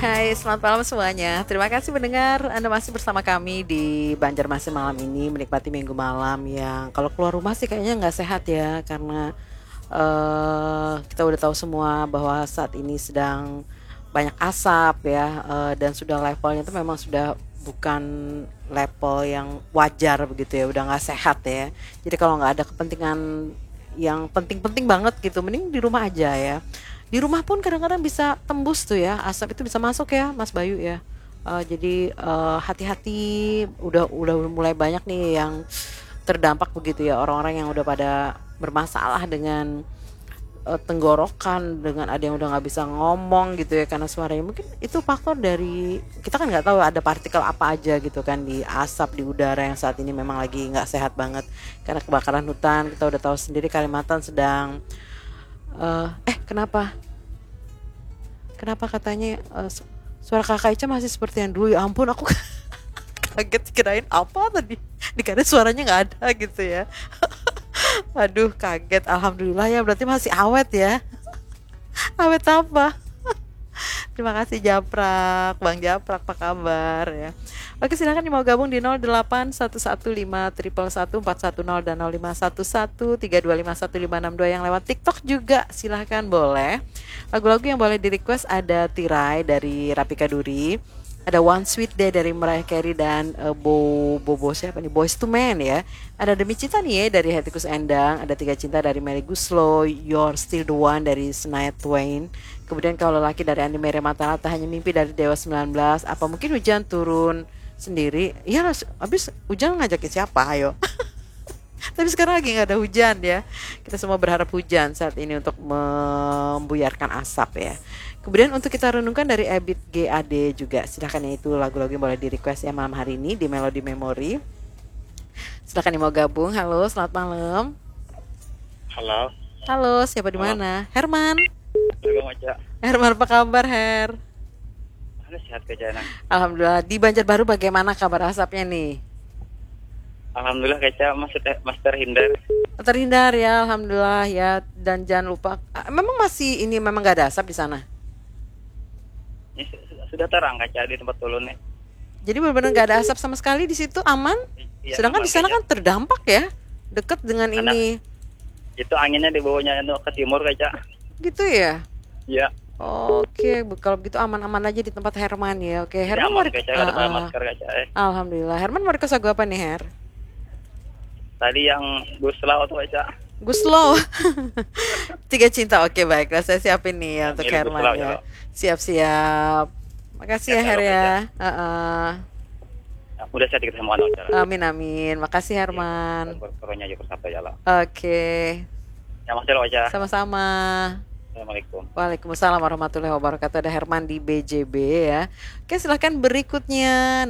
Hai, selamat malam semuanya. Terima kasih mendengar. Anda masih bersama kami di Banjarmasin malam ini menikmati minggu malam yang kalau keluar rumah sih kayaknya nggak sehat ya karena kita udah tahu semua bahwa saat ini sedang banyak asap ya dan sudah levelnya itu memang sudah bukan level yang wajar begitu ya, udah nggak sehat ya. Jadi kalau nggak ada kepentingan yang penting-penting banget gitu, mending di rumah aja ya. Di rumah pun kadang-kadang bisa tembus tuh ya, asap itu bisa masuk ya, Mas Bayu ya. Jadi hati-hati, udah mulai banyak nih yang terdampak begitu ya, orang-orang yang udah pada bermasalah dengan tenggorokan, dengan ada yang udah nggak bisa ngomong gitu ya karena suaranya. Mungkin itu faktor dari kita kan nggak tahu ada partikel apa aja gitu kan di asap di udara yang saat ini memang lagi nggak sehat banget karena kebakaran hutan. Kita udah tahu sendiri Kalimantan sedang kenapa katanya suara kakak Ica masih seperti yang dulu. Ya ampun, aku kaget kirain apa tadi, dikira suaranya nggak ada gitu ya. Aduh, kaget. Alhamdulillah ya, berarti masih awet ya. Awet apa? Terima kasih Japrak, Bang Japrak, apa kabar ya? Oke, silakan yang mau gabung di 081151111410 dan 0511325156 yang lewat TikTok juga silahkan boleh. Lagu-lagu yang boleh di request ada Tirai dari Rapika Duri, ada One Sweet Day dari Mariah Carey dan Bobo siapa nih, Boyz II Men ya. Ada Demi Cinta nih ya dari Hetty Koes Endang, ada Tiga Cinta dari Melly Goeslaw, You're Still the One dari Shania Twain. Kemudian Kalau Lelaki dari Andi Mere Mata, Hanya Mimpi dari Dewa 19. Apa mungkin hujan turun sendiri? Ya, habis hujan ngajakin siapa? Ayo. Tapi sekarang lagi nggak ada hujan ya. Kita semua berharap hujan saat ini untuk membuyarkan asap ya. Kemudian untuk kita renungkan dari Ebit GAD juga. Silahkan ya, itu lagu-lagu yang boleh di request ya malam hari ini di Melody Memory. Silahkan yang mau gabung. Halo, selamat malam. Halo. Halo, siapa di mana? Herman. Assalamualaikum. Herman, apa kabar Her? Sehat kejana. Alhamdulillah. Di Banjarbaru bagaimana kabar asapnya nih? Alhamdulillah kaca mas terhindar. Terhindar ya, alhamdulillah ya. Dan jangan lupa, memang masih ini memang gak ada asap di sana. Ini sudah terang kaca di tempat tulun nih. Jadi benar-benar gak ada asap sama sekali di situ, aman. Iya, Sedangkan aman di sana kaca. kan terdampak ya, dekat dengan ini. Itu anginnya dibawanya ke timur kaca. Gitu ya. Iya. Oke, kalau begitu aman-aman aja di tempat Herman ya. Oke, Herman Aman kaca, ada pakai masker kaca. Alhamdulillah. Herman mau request lagu apa nih Her? Tadi yang Guslau tuh kaca. Guslow. Tiga Cinta. Oke, baiklah, saya siapin nih ya untuk Milih Herman Guslau, ya. ya. Siap-siap. Makasih ya Her ya. Udah saya dikit sama acara. Amin amin. Makasih Herman. Berkornya aja bersama ya lah. Oke. Ya mas kaca. Sama-sama. Assalamualaikum. Waalaikumsalam warahmatullahi wabarakatuh. Ada Herman di BJB ya. Oke, silahkan berikutnya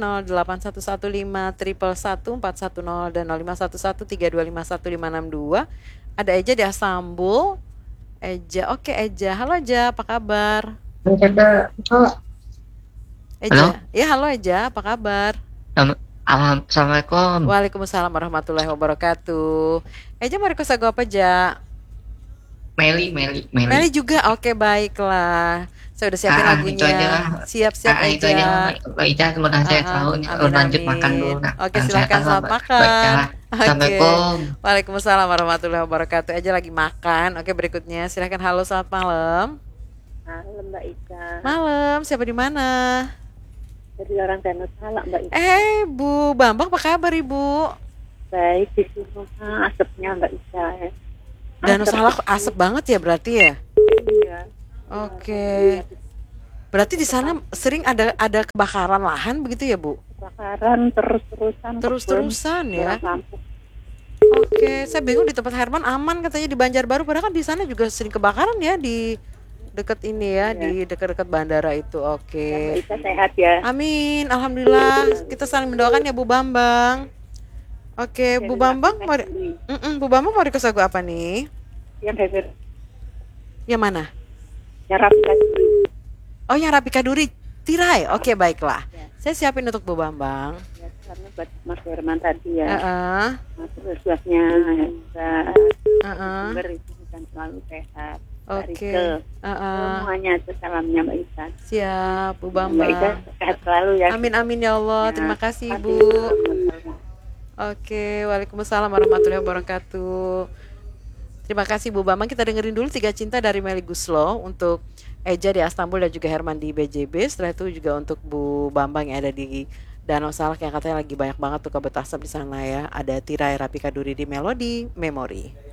08115111410 dan 051132515662. Ada Eja di Istanbul. Eja, oke Eja. Halo Eja, apa kabar? Eja, Halo? Ya halo Eja, apa kabar? Assalamualaikum. Waalaikumsalam warahmatullahi wabarakatuh. Eja mau request lagu apa Ja? Meli. Meli juga, oke baiklah. Saya udah siapin lagunya. Itu aja lah. Siap-siap Eja. Itu aja Mbak Ica, terima kasih tahu. Lanjut makan dulu. Oke, silakan selamat makan. Assalamualaikum. Waalaikumsalam warahmatullahi wabarakatuh. Aja lagi makan. Oke, berikutnya silakan. Halo, selamat malam. Halo Mbak Ica. Malam, siapa di mana? Dari orang Danau Salak Mbak Ica. Bu Bambang, apa kabar Ibu? Baik, di sini asapnya Mbak Ica ya. Danau Salak asap banget ya berarti ya? Iya. Oke. Berarti di sana sering ada kebakaran lahan begitu ya, Bu? Kebakaran terus-terusan ya. Kampung. Oke, saya bingung di tempat Herman aman katanya di Banjarbaru, padahal kan di sana juga sering kebakaran ya di dekat ini ya, di dekat-dekat bandara itu. Oke. Mbak Ica sehat ya. Amin, alhamdulillah. Kita saling mendoakan ya Bu Bambang. Oke, Bu Bambang mau Bu Bambang mau request lagu apa nih? Yang Heber. Yang mana? Yang Rapika Duri. Oh, yang Rapika Duri, Tirai. Oke, baiklah. Ya. Saya siapin untuk Bu Bambang. Ya, karena buat Mas Herman tadi ya. Terus buatnya itu kan selalu sehat. Mbak Oke. Rike. Uh-uh. Semuanya itu salamnya Mbak Isan. Siap, Bu Mbak Isan Bambang. sehat selalu ya. Amin amin ya Allah. Ya, Terima kasih pasti. Bu. Oke, Waalaikumsalam warahmatullahi wabarakatuh. Terima kasih Bu Bambang. Kita dengerin dulu Tiga Cinta dari Melly Guslo untuk Eja di Istanbul dan juga Herman di BJB. Setelah itu juga untuk Bu Bambang yang ada di Danau Salak yang katanya lagi banyak banget tuh kabut asap di sana ya. Ada Tirai Rapika Duri di Melodi Memori.